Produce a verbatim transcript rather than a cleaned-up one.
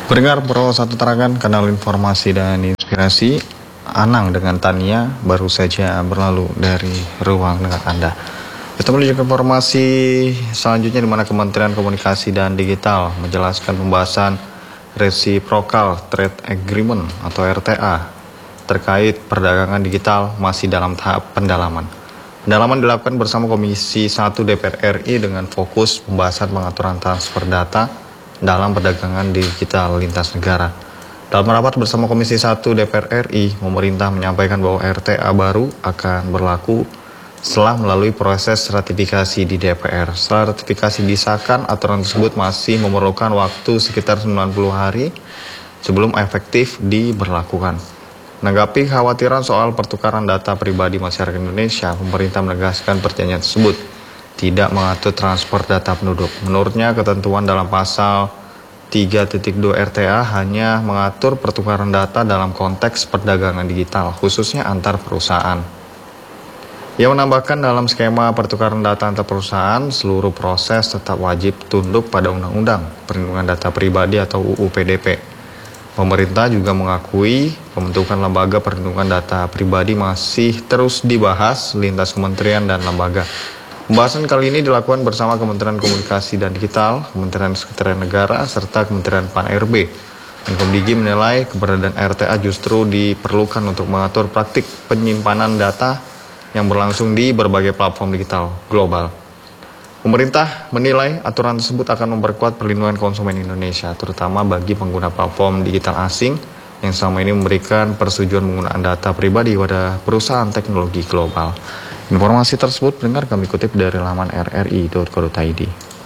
Pendengar Pro satu Tarakan, kanal informasi dan inspirasi. Anang dengan Tania baru saja berlalu dari ruang dengan Anda. Kita menuju ke informasi selanjutnya, di mana Kementerian Komunikasi dan Digital menjelaskan pembahasan Reciprocal Trade Agreement atau R T A terkait perdagangan digital masih dalam tahap pendalaman. Pendalaman dilakukan bersama Komisi satu D P R R I dengan fokus pembahasan pengaturan transfer data dalam perdagangan digital lintas negara. Dalam rapat bersama Komisi satu D P R R I, pemerintah menyampaikan bahwa R T A baru akan berlaku setelah melalui proses ratifikasi di D P R. Setelah ratifikasi disahkan, aturan tersebut masih memerlukan waktu sekitar sembilan puluh hari sebelum efektif diberlakukan. Menanggapi kekhawatiran soal pertukaran data pribadi masyarakat Indonesia, pemerintah menegaskan perjanjian tersebut tidak mengatur transfer data penduduk. Menurutnya, ketentuan dalam pasal tiga titik dua R T A hanya mengatur pertukaran data dalam konteks perdagangan digital, khususnya antar perusahaan. Ia menambahkan, dalam skema pertukaran data antar perusahaan, seluruh proses tetap wajib tunduk pada Undang-Undang Perlindungan Data Pribadi atau U U P D P. Pemerintah juga mengakui pembentukan lembaga perlindungan data pribadi masih terus dibahas lintas kementerian dan lembaga. Pembahasan kali ini dilakukan bersama Kementerian Komunikasi dan Digital, Kementerian Sekretariat Negara, serta Kementerian Pan R B. Menkomdigi menilai keberadaan R T A justru diperlukan untuk mengatur praktik penyimpanan data yang berlangsung di berbagai platform digital global. Pemerintah menilai aturan tersebut akan memperkuat perlindungan konsumen Indonesia, terutama bagi pengguna platform digital asing yang selama ini memberikan persetujuan penggunaan data pribadi pada perusahaan teknologi global. Informasi tersebut dengar kami kutip dari laman r r i titik co titik i d.